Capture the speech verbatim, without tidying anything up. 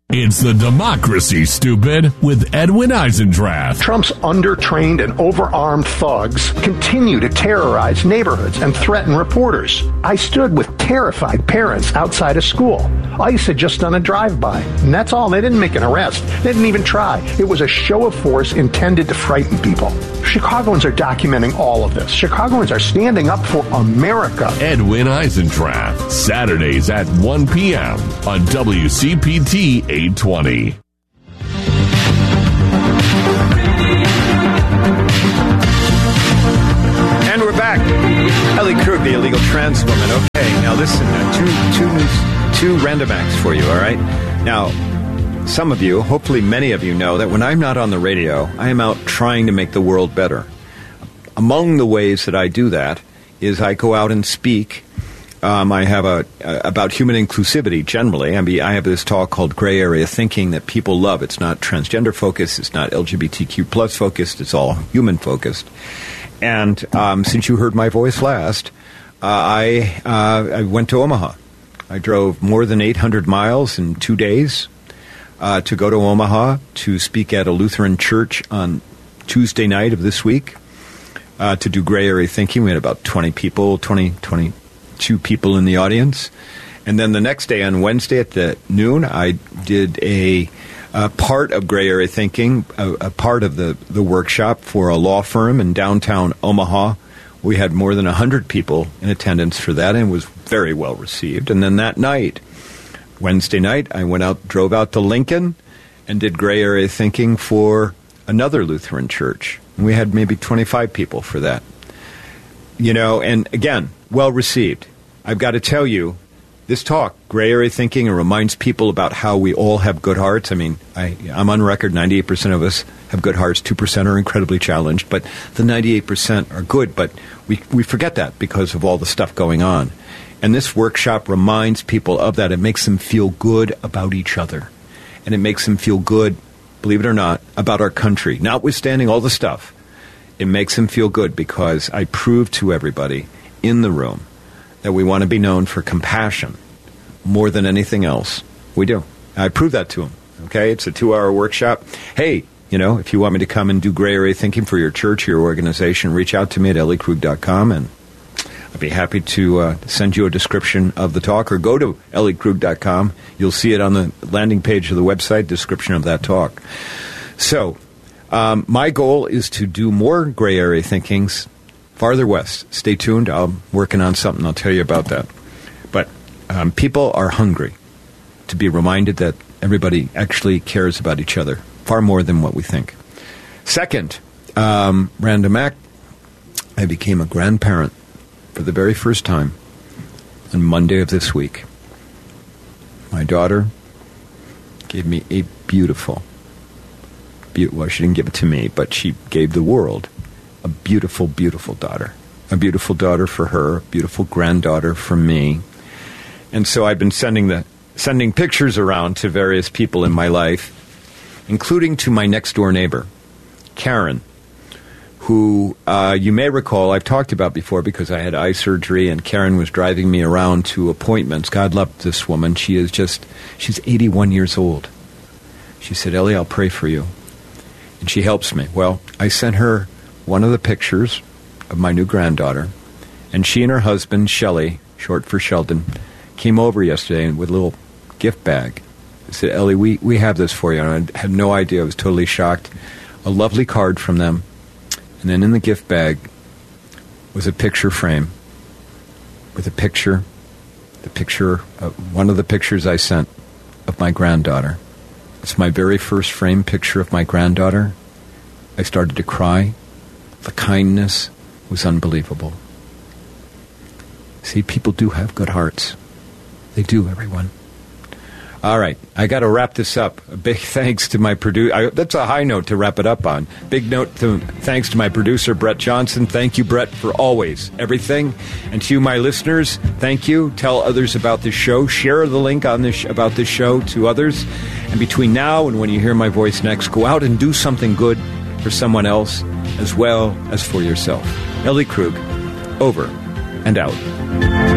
It's the Democracy, Stupid, with Edwin Eisendrath. Trump's undertrained and overarmed thugs continue to terrorize neighborhoods and threaten reporters. I stood with terrified parents outside a school. ICE had just done a drive-by, and that's all. They didn't make an arrest. They didn't even try. It was a show of force intended to frighten people. Chicagoans are documenting all of this. Chicagoans are standing up for America. Edwin Eisendrath, Saturdays at one p.m. on W C P T eight twenty. And we're back. Ellie Krug, the illegal trans woman. Okay, now listen, uh, two, two, two random acts for you, all right? Now, some of you, hopefully many of you know that when I'm not on the radio, I am out trying to make the world better. Among the ways that I do that is I go out and speak. Um, I have a, a about human inclusivity generally. I mean, I have this talk called Gray Area Thinking that people love. It's not transgender focused. It's not L G B T Q plus focused. It's all human focused. And um, since you heard my voice last, uh, I uh, I went to Omaha. I drove more than eight hundred miles in two days uh, to go to Omaha to speak at a Lutheran church on Tuesday night of this week uh, to do Gray Area Thinking. We had about twenty people, twenty, twenty-two people in the audience. And then the next day on Wednesday at the noon, I did a, a part of Gray Area Thinking, a, a part of the, the workshop for a law firm in downtown Omaha. We had more than one hundred people in attendance for that, and it was very well received. And then that night, Wednesday night, I went out, drove out to Lincoln, and did Gray Area Thinking for another Lutheran church. And we had maybe twenty-five people for that. You know, and again, well received. I've got to tell you, this talk, Gray Area Thinking, it reminds people about how we all have good hearts. I mean, I, I'm on record, ninety-eight percent of us have good hearts, two percent are incredibly challenged, but the ninety-eight percent are good, but we, we forget that because of all the stuff going on. And this workshop reminds people of that. It makes them feel good about each other. And it makes them feel good, believe it or not, about our country. Notwithstanding all the stuff, it makes them feel good because I proved to everybody in the room that we want to be known for compassion more than anything else. We do. I proved that to them. Okay? It's a two-hour workshop. Hey, you know, if you want me to come and do Gray Area Thinking for your church or your organization, reach out to me at ellie krug dot com, and I'd be happy to uh, send you a description of the talk, or go to ellie krug dot com. You'll see it on the landing page of the website, description of that talk. So, um, my goal is to do more Gray Area Thinkings farther west. Stay tuned. I'm working on something. I'll tell you about that. But um, people are hungry to be reminded that everybody actually cares about each other far more than what we think. Second, um, random act, I became a grandparent for the very first time on Monday of this week. My daughter gave me a beautiful, be- well, she didn't give it to me, but she gave the world a beautiful, beautiful daughter. A beautiful daughter for her, a beautiful granddaughter for me. And so I've been sending the sending pictures around to various people in my life, including to my next-door neighbor, Karen, who uh, you may recall I've talked about before because I had eye surgery, and Karen was driving me around to appointments. God love this woman. She is just, she's eighty-one years old. She said, Ellie, I'll pray for you. And she helps me. Well, I sent her one of the pictures of my new granddaughter, and she and her husband, Shelley, short for Sheldon, came over yesterday with a little gift bag. I said, Ellie, we, we have this for you. And I had no idea. I was totally shocked. A lovely card from them. And then in the gift bag was a picture frame with a picture, the picture, of one of the pictures I sent of my granddaughter. It's my very first framed picture of my granddaughter. I started to cry. The kindness was unbelievable. See, people do have good hearts. They do, everyone. All right, I got to wrap this up. A big thanks to my producer. That's a high note to wrap it up on. Big note to thanks to my producer, Brett Johnson. Thank you, Brett, for always everything. And to you, my listeners, thank you. Tell others about this show. Share the link on this about this show to others. And between now and when you hear my voice next, go out and do something good for someone else as well as for yourself. Ellie Krug, over and out.